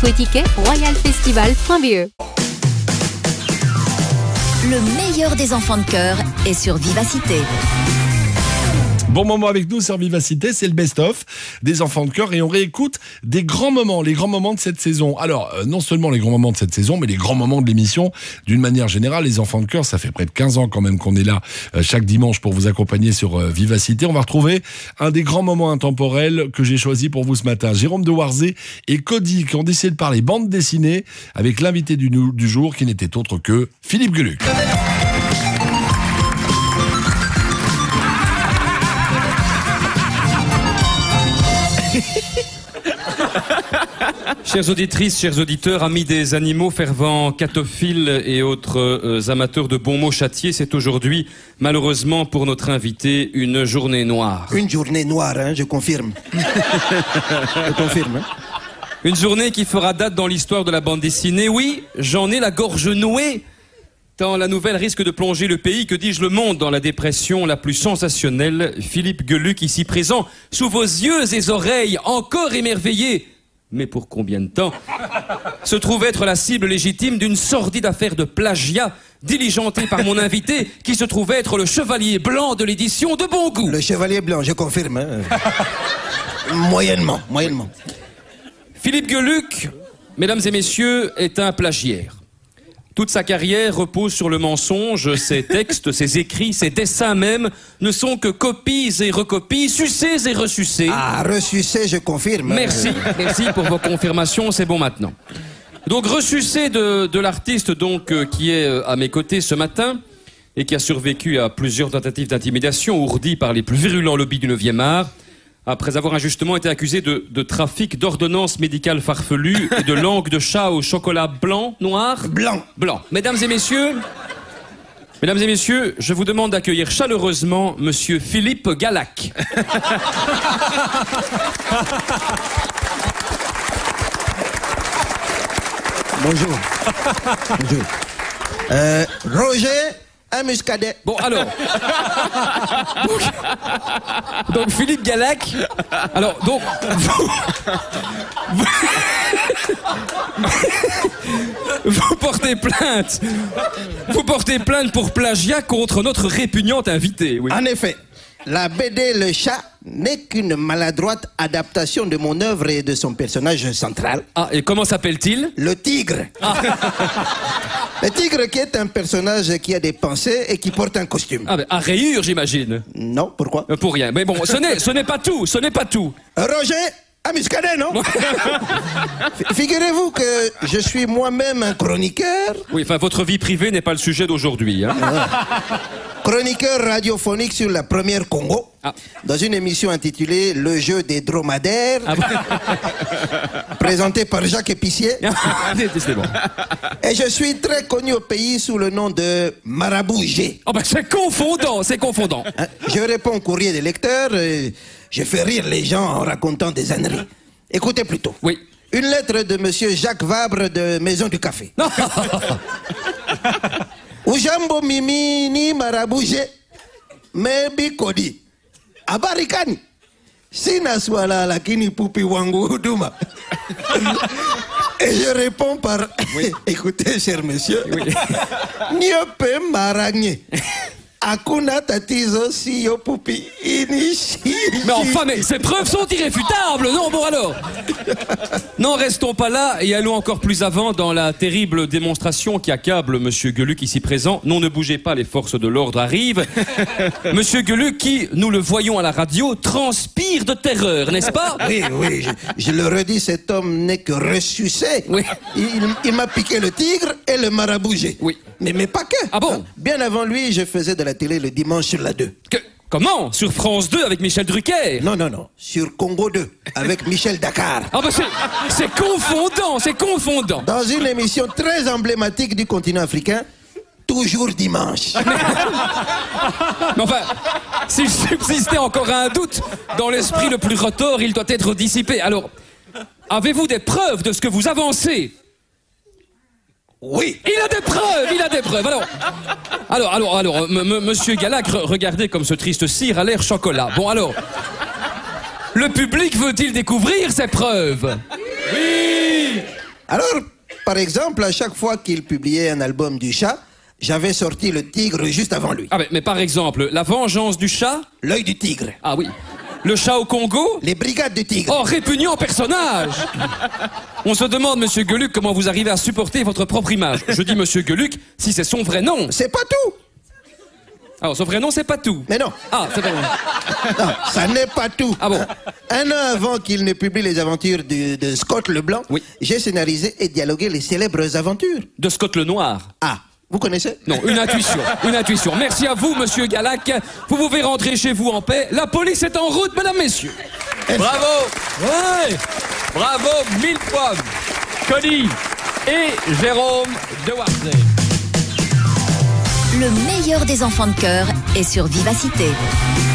Info et tickets, royalfestival.be. Le meilleur des enfants de chœur est sur Vivacité. Bon moment avec nous sur Vivacité, c'est le best-of des enfants de chœur et on réécoute des grands moments, les grands moments de cette saison. Alors, non seulement les grands moments de cette saison, mais les grands moments de l'émission. D'une manière générale, les enfants de chœur, ça fait près de 15 ans quand même qu'on est là chaque dimanche pour vous accompagner sur Vivacité. On va retrouver un des grands moments intemporels que j'ai choisi pour vous ce matin. Jérôme de Warzé et Cody qui ont décidé de parler bande dessinée avec l'invité du jour qui n'était autre que Philippe Gueluc. Chères auditrices, chers auditeurs, amis des animaux, fervents catophiles et autres amateurs de bons mots châtiés, c'est aujourd'hui, malheureusement pour notre invité, une journée noire. Une journée noire, hein, je confirme. Je confirme. Hein. Une journée qui fera date dans l'histoire de la bande dessinée. Oui, j'en ai la gorge nouée, tant la nouvelle risque de plonger le pays, que dis-je, le monde, dans la dépression la plus sensationnelle. Philippe Gueluc, ici présent, sous vos yeux et oreilles, encore émerveillés, mais pour combien de temps, se trouve être la cible légitime d'une sordide affaire de plagiat diligentée par mon invité, qui se trouve être le chevalier blanc de l'édition de Bon Goût. Le chevalier blanc, je confirme. Hein. Moyennement. Philippe Gueluc, mesdames et messieurs, est un plagiaire. Toute sa carrière repose sur le mensonge. Ses textes, ses écrits, ses dessins même ne sont que copies et recopies, sucées et ressucées. Ah, ressucé, je confirme. Merci pour vos confirmations, c'est bon maintenant. Donc, ressucé de l'artiste donc qui est à mes côtés ce matin et qui a survécu à plusieurs tentatives d'intimidation ourdies par les plus virulents lobbies du 9e art, après avoir injustement été accusé de trafic d'ordonnances médicales farfelues et de langue de chat au chocolat blanc, noir. Blanc. Mesdames et messieurs, je vous demande d'accueillir chaleureusement Monsieur Philippe Galac. Bonjour. Roger, un muscadet. Bon, alors. Donc Philippe Galac. Alors, donc. Vous portez plainte. Vous portez plainte pour plagiat contre notre répugnante invité. Oui. En effet, la BD Le Chat n'est qu'une maladroite adaptation de mon œuvre et de son personnage central. Ah, et comment s'appelle-t-il? Le tigre. Ah. Le tigre qui est un personnage qui a des pensées et qui porte un costume. Ah, ben, à rayures, j'imagine. Non, pourquoi? Pour rien. Mais bon, ce n'est pas tout. Roger, un muscadet, non? Figurez-vous que je suis moi-même un chroniqueur. Oui, enfin, votre vie privée n'est pas le sujet d'aujourd'hui. Hein. Chroniqueur radiophonique sur la première Congo, dans une émission intitulée Le jeu des dromadaires, présentée par Jacques Épicier. C'est bon. Et je suis très connu au pays sous le nom de Marabout G. Oh ben c'est confondant. Hein, je réponds au courrier des lecteurs, je fais rire les gens en racontant des âneries. Écoutez plutôt. Oui. Une lettre de monsieur Jacques Vabre de Maison du Café. Ujambo mimi ni Marabout G, maybe Cody. Abarikani. Sina swala lakini pupi wangu huduma. Et je réponds par... Oui. Écoutez, cher monsieur. Oui. Nyope maragné. Akuna tatizo si yo pupi inishi. Mais enfin, mais ces preuves sont irréfutables. Non, bon alors. Non, restons pas là et allons encore plus avant dans la terrible démonstration qui accable Monsieur Gueluc ici présent. Non, ne bougez pas, les forces de l'ordre arrivent. Monsieur Gueluc qui, nous le voyons à la radio, transpire de terreur, n'est-ce pas? Oui, je le redis, cet homme n'est que ressucé. Oui. Il m'a piqué le tigre et le Marabout G. Oui. Mais pas que. Ah bon? Bien avant lui, je faisais de la télé le dimanche sur la 2. Comment? Sur France 2 avec Michel Drucker? Non. Sur Congo 2 avec Michel Dakar. Ah bah c'est confondant. Dans une émission très emblématique du continent africain, toujours dimanche. Mais enfin, s'il subsistait encore un doute, dans l'esprit le plus retors, il doit être dissipé. Alors, avez-vous des preuves de ce que vous avancez? Oui. Il a des preuves. Alors, monsieur Galac, regardez comme ce triste cire a l'air chocolat. Bon, alors, le public veut-il découvrir ces preuves? Oui. Alors, par exemple, à chaque fois qu'il publiait un album du chat, j'avais sorti le tigre juste avant lui. Ah mais par exemple, la vengeance du chat? L'œil du tigre. Ah oui. Le chat au Congo? Les brigades du tigre. Oh, répugnant personnage! On se demande, monsieur Gueluc, comment vous arrivez à supporter votre propre image. Je dis monsieur Gueluc, si c'est son vrai nom. C'est pas tout. Alors, son vrai nom, c'est pas tout. Mais non. Ah, c'est vrai. Non, ça n'est pas tout. Ah bon? Un an avant qu'il ne publie les aventures de Scott Leblanc, Oui. j'ai scénarisé et dialogué les célèbres aventures. De Scott le Noir. Ah, vous connaissez? Non, une intuition, une intuition. Merci à vous, monsieur Galac. Vous pouvez rentrer chez vous en paix. La police est en route, mesdames, messieurs. Bravo. Ouais. Bravo, 1000 pommes. Connie et Jérôme de Warzé. Le meilleur des enfants de cœur est sur Vivacité.